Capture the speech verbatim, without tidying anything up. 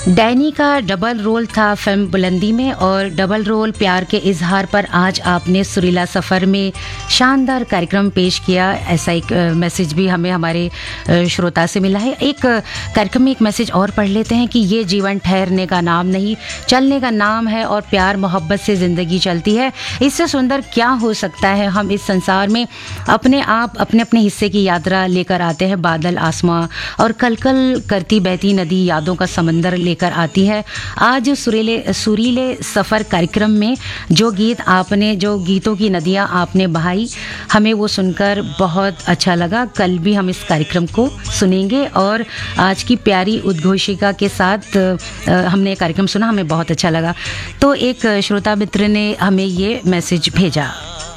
Danny का double role था film बुलंदी में, और डबल रोल प्यार के इजहार पर आज आपने सुरीला सफ़र में शानदार कार्यक्रम पेश किया। ऐसा एक मैसेज भी हमें हमारे श्रोता से मिला है। एक कार्यक्रम में एक मैसेज और पढ़ लेते हैं कि ये जीवन ठहरने का नाम नहीं, चलने का नाम है, और प्यार मोहब्बत से ज़िंदगी चलती है। इससे सुंदर क्या हो सकता है। हम इस संसार में अपने आप अपने अपने हिस्से की यात्रा लेकर आते हैं। बादल, आसमां और कलकल करती बहती नदी यादों का समंदर लेकर आती है। आज सुरीले सुरीले सफ़र कार्यक्रम में जो गीत आपने जो गीतों की नदियाँ आपने बहाई, हमें वो सुनकर बहुत अच्छा लगा। कल भी हम इस कार्यक्रम को सुनेंगे, और आज की प्यारी उद्घोषिका के साथ हमने कार्यक्रम सुना, हमें बहुत अच्छा लगा। तो एक श्रोता मित्र ने हमें ये मैसेज भेजा।